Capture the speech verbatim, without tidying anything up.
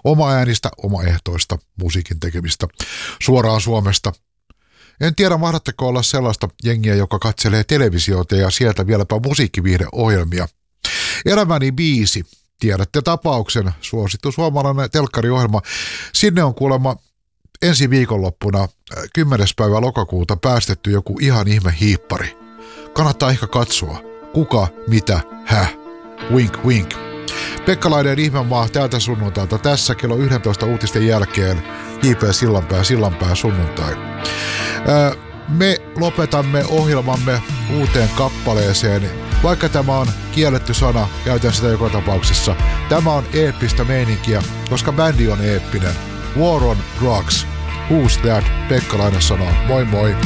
Oma äänistä, omaehtoista musiikin tekemistä. Suoraan Suomesta. En tiedä, mahdatteko olla sellaista jengiä, joka katselee televisiota ja sieltä vieläpä musiikkiviihdeohjelmia. Elämäni biisi. Tiedätte tapauksen, suosittu suomalainen telkkariohjelma. Sinne on kuulemma ensi viikonloppuna kymmenes päivä lokakuuta päästetty joku ihan ihme hiippari. Kannattaa ehkä katsoa. Kuka, mitä, häh. Wink, wink. Pekkalainen ihmemaa täältä sunnuntailta tässä kello yksitoista uutisten jälkeen. J P Sillanpää, Sillanpää sunnuntai. Öö, me lopetamme ohjelmamme uuteen kappaleeseen. Vaikka tämä on kielletty sana, käytän sitä joka tapauksessa. Tämä on eeppistä meininkiä, koska bändi on eeppinen. War on Drugs. Who's that? Pekkalainen sanoo. Moi moi.